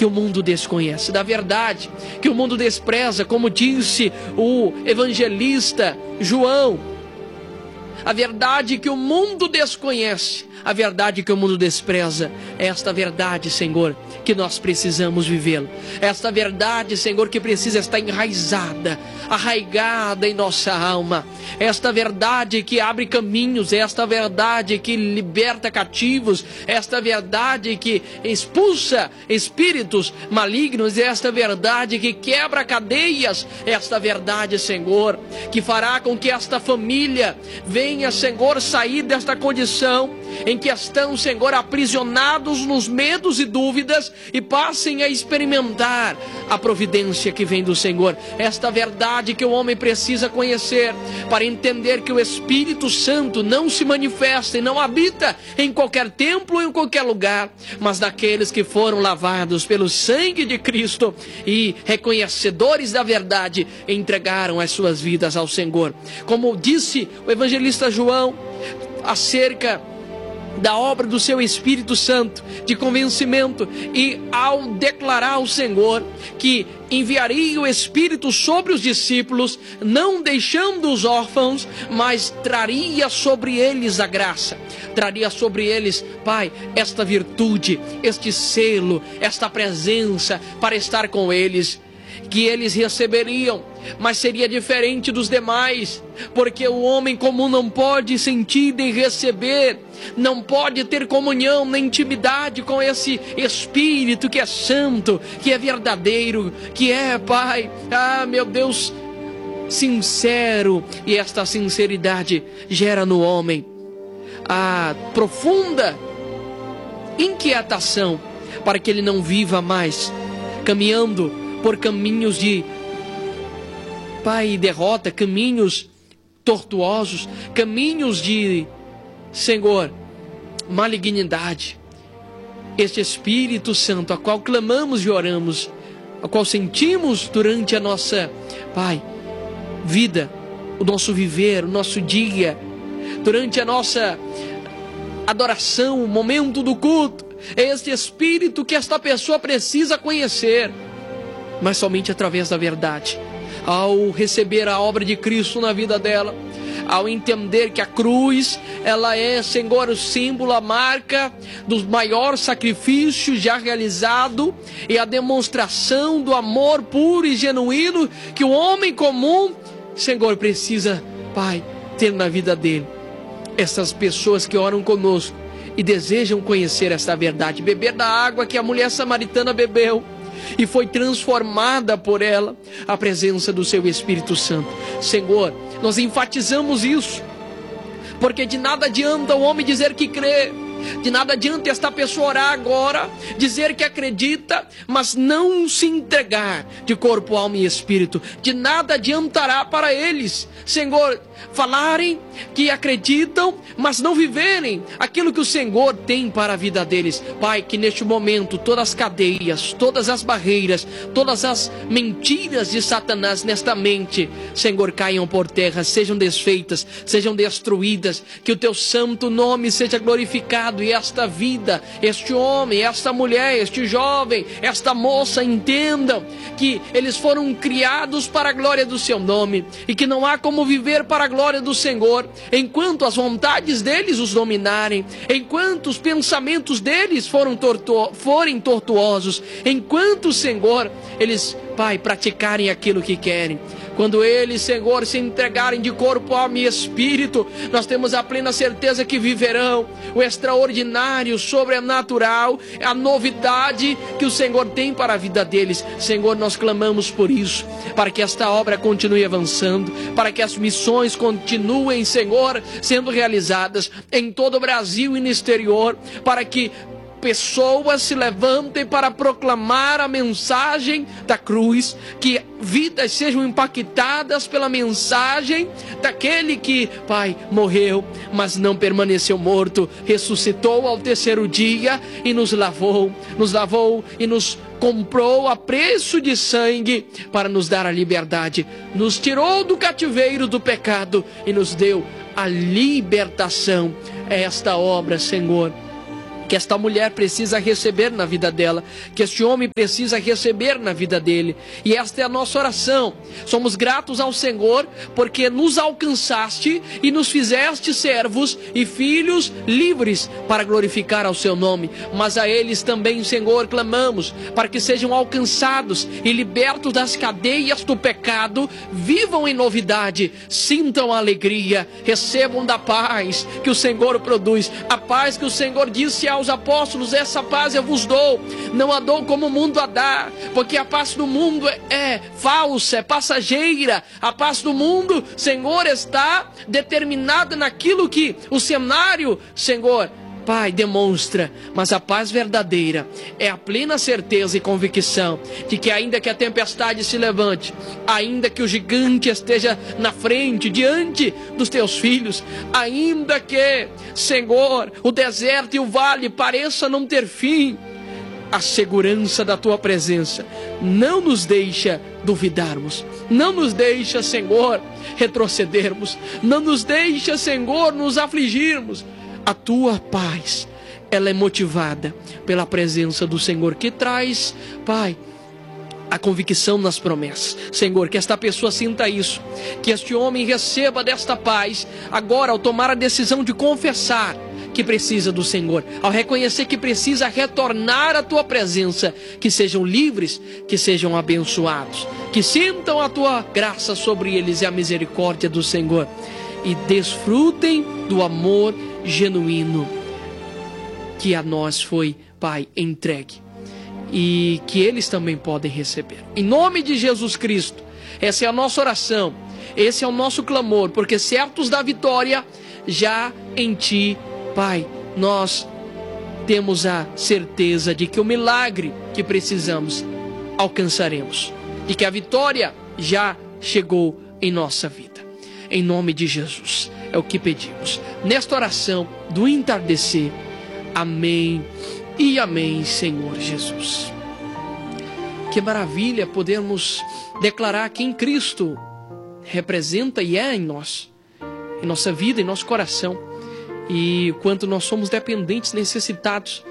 que o mundo desconhece, da verdade que o mundo despreza, como disse o evangelista João. A verdade que o mundo desconhece, a verdade que o mundo despreza, é esta verdade, Senhor, que nós precisamos vivê-la. Esta verdade, Senhor, que precisa estar enraizada, arraigada em nossa alma. Esta verdade que abre caminhos, esta verdade que liberta cativos, esta verdade que expulsa espíritos malignos, esta verdade que quebra cadeias, esta verdade, Senhor, que fará com que esta família venha, Senhor, sair desta condição em que estão, Senhor, aprisionados nos medos e dúvidas e passem a experimentar a providência que vem do Senhor. Esta verdade que o homem precisa conhecer para entender que o Espírito Santo não se manifesta e não habita em qualquer templo ou em qualquer lugar, mas daqueles que foram lavados pelo sangue de Cristo e reconhecedores da verdade entregaram as suas vidas ao Senhor. Como disse o evangelista João acerca da obra do seu Espírito Santo, de convencimento, e ao declarar ao Senhor que enviaria o Espírito sobre os discípulos, não deixando os órfãos, mas traria sobre eles a graça, traria sobre eles, Pai, esta virtude, este selo, esta presença para estar com eles, que eles receberiam, mas seria diferente dos demais, porque o homem comum não pode sentir nem receber, não pode ter comunhão nem intimidade com esse Espírito que é santo, que é verdadeiro, que é, Pai, meu Deus, sincero, e esta sinceridade gera no homem a profunda inquietação para que ele não viva mais caminhando por caminhos de, Pai, derrota, caminhos tortuosos, caminhos de, Senhor, malignidade. Este Espírito Santo, a qual clamamos e oramos, a qual sentimos durante a nossa, Pai, vida, o nosso viver, o nosso dia, durante a nossa adoração, o momento do culto, é este Espírito que esta pessoa precisa conhecer, mas somente através da verdade. Ao receber a obra de Cristo na vida dela, ao entender que a cruz, ela é, Senhor, o símbolo, a marca do maior sacrifício já realizado e a demonstração do amor puro e genuíno que o homem comum, Senhor, precisa, Pai, ter na vida dele. Essas pessoas que oram conosco e desejam conhecer esta verdade, beber da água que a mulher samaritana bebeu e foi transformada por ela, a presença do seu Espírito Santo. Senhor, nós enfatizamos isso, porque de nada adianta o homem dizer que crê, de nada adianta esta pessoa orar agora, dizer que acredita, mas não se entregar de corpo, alma e espírito. De nada adiantará para eles, Senhor, falarem que acreditam, mas não viverem aquilo que o Senhor tem para a vida deles. Pai, que neste momento todas as cadeias, todas as barreiras, todas as mentiras de Satanás nesta mente, Senhor, caiam por terra, sejam desfeitas, sejam destruídas, que o teu santo nome seja glorificado e esta vida, este homem, esta mulher, este jovem, esta moça entendam que eles foram criados para a glória do seu nome e que não há como viver para a glória do Senhor enquanto as vontades deles os dominarem, enquanto os pensamentos deles forem tortuosos, enquanto, Senhor, eles, Pai, praticarem aquilo que querem. Quando eles, Senhor, se entregarem de corpo, alma e espírito, nós temos a plena certeza que viverão o extraordinário, sobrenatural, a novidade que o Senhor tem para a vida deles. Senhor, nós clamamos por isso, para que esta obra continue avançando, para que as missões continuem, Senhor, sendo realizadas em todo o Brasil e no exterior, para que pessoas se levantem para proclamar a mensagem da cruz, que vidas sejam impactadas pela mensagem daquele que, Pai, morreu, mas não permaneceu morto, ressuscitou ao terceiro dia e nos lavou e nos comprou a preço de sangue para nos dar a liberdade, nos tirou do cativeiro do pecado e nos deu a libertação. É esta obra, Senhor, que esta mulher precisa receber na vida dela, que este homem precisa receber na vida dele. E esta é a nossa oração. Somos gratos ao Senhor porque nos alcançaste e nos fizeste servos e filhos livres para glorificar ao seu nome. Mas a eles também, Senhor, clamamos para que sejam alcançados e libertos das cadeias do pecado, vivam em novidade, sintam a alegria, recebam da paz que o Senhor produz, a paz que o Senhor disse aos apóstolos: essa paz eu vos dou, não a dou como o mundo a dá, porque a paz do mundo é falsa, é passageira. A paz do mundo, Senhor, está determinada naquilo que o cenário, Senhor, Pai, demonstra, mas a paz verdadeira é a plena certeza e convicção de que ainda que a tempestade se levante, ainda que o gigante esteja na frente, diante dos teus filhos, ainda que, Senhor, o deserto e o vale pareçam não ter fim, a segurança da tua presença não nos deixa duvidarmos, não nos deixa, Senhor, retrocedermos, não nos deixa, Senhor, nos afligirmos. A tua paz, ela é motivada pela presença do Senhor, que traz, Pai, a convicção nas promessas. Senhor, que esta pessoa sinta isso, que este homem receba desta paz, agora ao tomar a decisão de confessar que precisa do Senhor, ao reconhecer que precisa retornar à tua presença, que sejam livres, que sejam abençoados, que sintam a tua graça sobre eles e a misericórdia do Senhor, e desfrutem do amor genuíno que a nós foi, Pai, entregue, e que eles também podem receber. Em nome de Jesus Cristo, essa é a nossa oração, esse é o nosso clamor, porque certos da vitória já em Ti, Pai, nós temos a certeza de que o milagre que precisamos alcançaremos, de que a vitória já chegou em nossa vida. Em nome de Jesus, é o que pedimos nesta oração do entardecer. Amém e amém, Senhor Jesus. Que maravilha podermos declarar quem Cristo representa e é em nós, em nossa vida, em nosso coração, e o quanto nós somos dependentes, necessitados,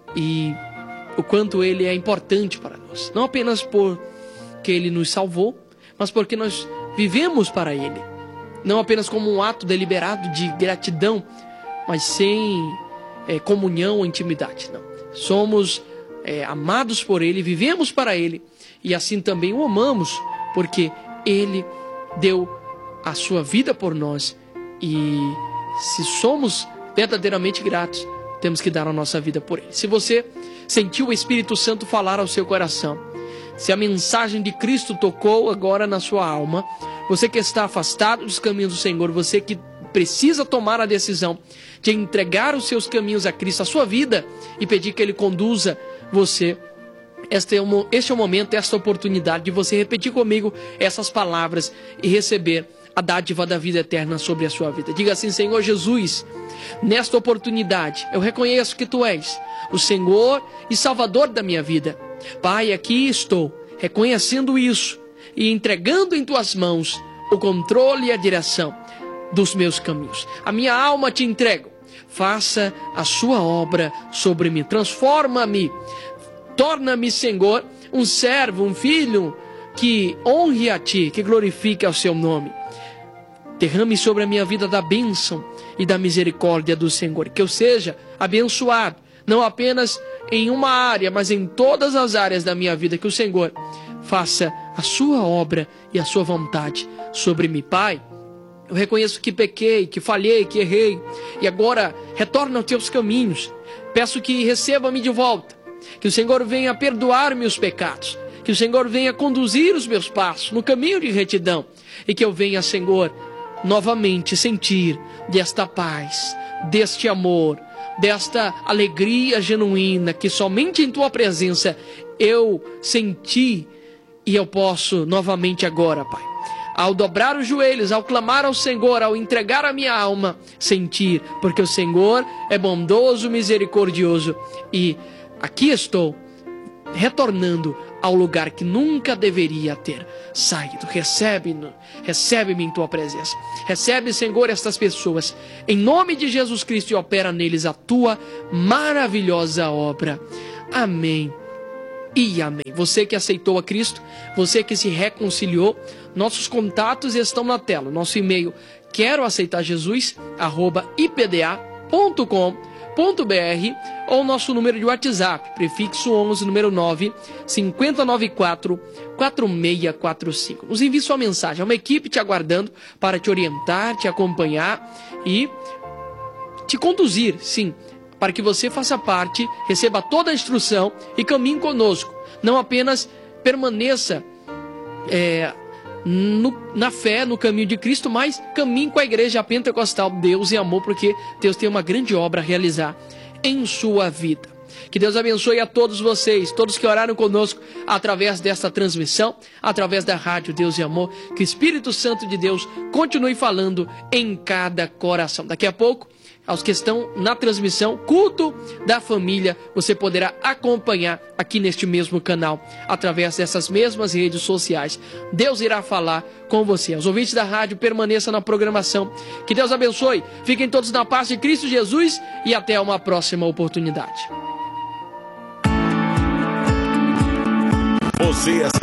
e o quanto Ele é importante para nós, não apenas porque Ele nos salvou, mas porque nós vivemos para Ele, não apenas como um ato deliberado de gratidão, mas sem comunhão ou intimidade, não. Somos amados por Ele, vivemos para Ele, e assim também o amamos, porque Ele deu a sua vida por nós, e se somos verdadeiramente gratos, temos que dar a nossa vida por Ele. Se você sentiu o Espírito Santo falar ao seu coração, se a mensagem de Cristo tocou agora na sua alma, você que está afastado dos caminhos do Senhor, você que precisa tomar a decisão de entregar os seus caminhos a Cristo, a sua vida, e pedir que Ele conduza você, este é o momento, esta oportunidade de você repetir comigo essas palavras e receber a dádiva da vida eterna sobre a sua vida. Diga assim: Senhor Jesus, nesta oportunidade eu reconheço que Tu és o Senhor e Salvador da minha vida. Pai, aqui estou reconhecendo isso e entregando em Tuas mãos o controle e a direção dos meus caminhos. A minha alma Te entrego. Faça a Sua obra sobre mim. Transforma-me. Torna-me, Senhor, um servo, um filho que honre a Ti, que glorifique ao Seu nome. Derrame sobre a minha vida da bênção e da misericórdia do Senhor. Que eu seja abençoado, não apenas em uma área, mas em todas as áreas da minha vida. Que o Senhor faça a Sua obra e a Sua vontade sobre mim. Pai, eu reconheço que pequei, que falhei, que errei, e agora retorno aos Teus caminhos. Peço que receba-me de volta, que o Senhor venha perdoar meus pecados, que o Senhor venha conduzir os meus passos no caminho de retidão, e que eu venha, Senhor, novamente sentir desta paz, deste amor, desta alegria genuína que somente em Tua presença eu senti, e eu posso novamente agora, Pai, ao dobrar os joelhos, ao clamar ao Senhor, ao entregar a minha alma, sentir, porque o Senhor é bondoso, misericordioso, e aqui estou retornando ao lugar que nunca deveria ter saído. Recebe-me em tua presença. Recebe, Senhor, estas pessoas, em nome de Jesus Cristo, e opera neles a tua maravilhosa obra. Amém e amém. Você que aceitou a Cristo, você que se reconciliou, nossos contatos estão na tela. Nosso e-mail, queroaceitarjesus@ipda.com.br, ou nosso número de WhatsApp, prefixo 11, número 9, 5094 4645. Nos envie sua mensagem, há uma equipe te aguardando para te orientar, te acompanhar e te conduzir, sim, para que você faça parte, receba toda a instrução e caminhe conosco. Não apenas permaneça na fé, no caminho de Cristo, mas caminhe com a igreja pentecostal Deus e Amor, porque Deus tem uma grande obra a realizar em sua vida. Que Deus abençoe a todos vocês, todos que oraram conosco através desta transmissão, através da rádio Deus e Amor. Que o Espírito Santo de Deus continue falando em cada coração. Daqui a pouco, aos que estão na transmissão, culto da família, você poderá acompanhar aqui neste mesmo canal, através dessas mesmas redes sociais. Deus irá falar com você. Aos ouvintes da rádio, permaneça na programação. Que Deus abençoe. Fiquem todos na paz de Cristo Jesus e até uma próxima oportunidade.